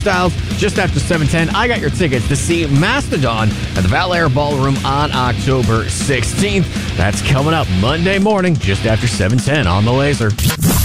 Styles just after 7:10. I got your tickets to see Mastodon at the Valair Ballroom on October 16th. That's coming up Monday morning just after 7:10 on The Laser.